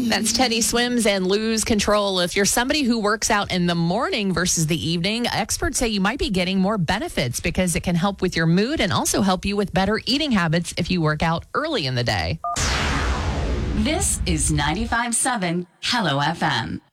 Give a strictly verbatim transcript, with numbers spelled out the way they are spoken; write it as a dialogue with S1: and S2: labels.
S1: That's Teddy Swims and Lose Control. If you're somebody who works out in the morning versus the evening, experts say you might be getting more benefits because it can help with your mood and also help you with better eating habits if you work out early in the day.
S2: This is ninety-five point seven Hello F M.